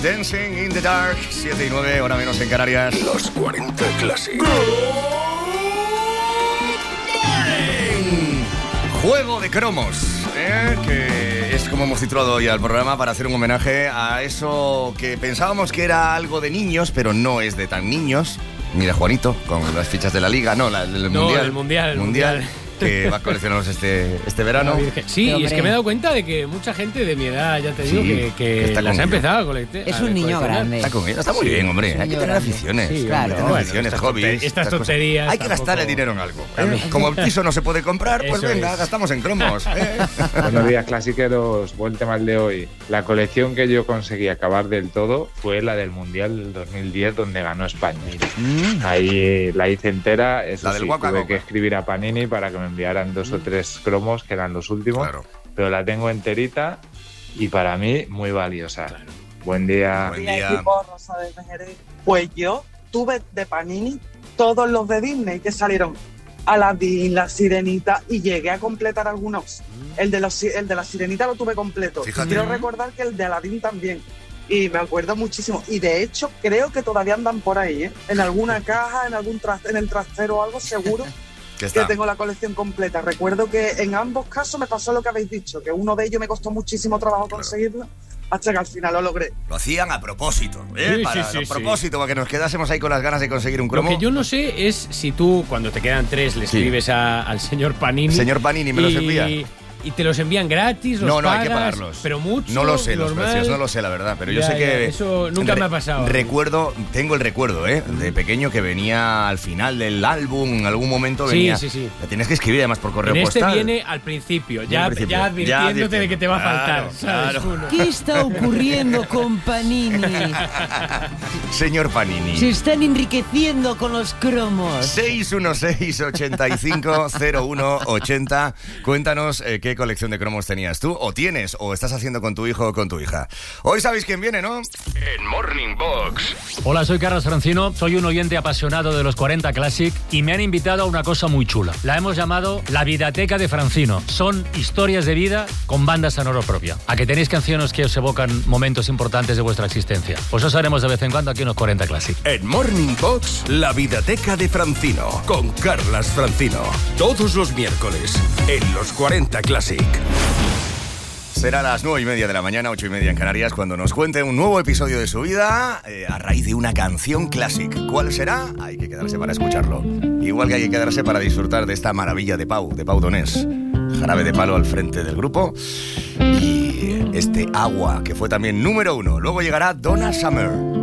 Dancing in the Dark, 7 y 9, hora menos en Canarias. Los 40 Classic. Juego de cromos, que es como hemos titulado hoy al programa para hacer un homenaje a eso que pensábamos que era algo de niños, pero no es de tan niños. Mira, Juanito, con las fichas de la Liga, el Mundial. Que va a coleccionarlos este verano. Sí, y es que me he dado cuenta de que mucha gente de mi edad, ya te digo, que las ha empezado a coleccionar. Es un niño grande. Está con ella, está muy bien, hombre. Hay que tener aficiones. Sí, claro. Tener aficiones, hobbies. Estas tonterías. Hay que gastar el dinero en algo. Como el piso no se puede comprar, pues venga, gastamos en cromos. Buenos días, clasiqueros. Buen tema el de hoy. La colección que yo conseguí acabar del todo fue la del Mundial del 2010, donde ganó España. Ahí la hice entera. Eso la del sí, tuve que escribir a Panini para que me enviaran 2 o 3 cromos, que eran los últimos. Claro. Pero la tengo enterita y para mí muy valiosa. Claro. Buen día. Buen día. Pues yo tuve de Panini todos los de Disney que salieron. Aladdin, La Sirenita, y llegué a completar algunos. El de la Sirenita lo tuve completo. Fíjate. Quiero recordar que el de Aladdin también. Y me acuerdo muchísimo. Y de hecho, creo que todavía andan por ahí, en alguna caja, en el trastero o algo, seguro que tengo la colección completa. Recuerdo que en ambos casos me pasó lo que habéis dicho, que uno de ellos me costó muchísimo trabajo conseguirlo, hasta que al final lo logré. Lo hacían a propósito, para que nos quedásemos ahí con las ganas de conseguir un cromo. Lo que yo no sé es si tú, cuando te quedan 3, le escribes al señor Panini. Señor Panini, me los envía. ¿Y te los envían gratis? ¿Los pagas? Hay que pagarlos. Pero mucho. No lo sé, normal. los precios, no lo sé, la verdad. Pero yo sé que. Eso nunca me ha pasado. Tengo el recuerdo, de pequeño, que venía al final del álbum, en algún momento venía. Sí. La tienes que escribir además por correo postal. Viene al principio, ya advirtiéndote de que te va a faltar. Claro. ¿Qué está ocurriendo con Panini? Señor Panini. Se están enriqueciendo con los cromos. 616-850180. Cuéntanos qué colección de cromos tenías tú, o tienes, o estás haciendo con tu hijo o con tu hija. Hoy sabéis quién viene, ¿no? En Morning Box. Hola, soy Carlos Francino, soy un oyente apasionado de los 40 Classic y me han invitado a una cosa muy chula. La hemos llamado La Vidateca de Francino. Son historias de vida con banda sonora propia. ¿A que tenéis canciones que os evocan momentos importantes de vuestra existencia? Pues os haremos de vez en cuando aquí en los 40 Classic. En Morning Box, La Vidateca de Francino, con Carlas Francino. Todos los miércoles, en los 40 Classic. Será a las 9:30 de la mañana, 8:30 en Canarias, cuando nos cuente un nuevo episodio de su vida a raíz de una canción clásica. ¿Cuál será? Hay que quedarse para escucharlo. Igual que hay que quedarse para disfrutar de esta maravilla de Pau Donés. Jarabe de Palo al frente del grupo. Y este Agua, que fue también número 1. Luego llegará Donna Summer.